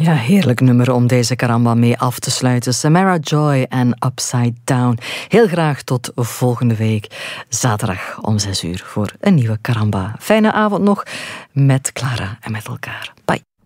Ja, heerlijk nummer om deze karamba mee af te sluiten. Samara Joy en Upside Down. Heel graag tot volgende week, zaterdag om 6 uur voor een nieuwe karamba. Fijne avond nog met Clara en met elkaar. Bye.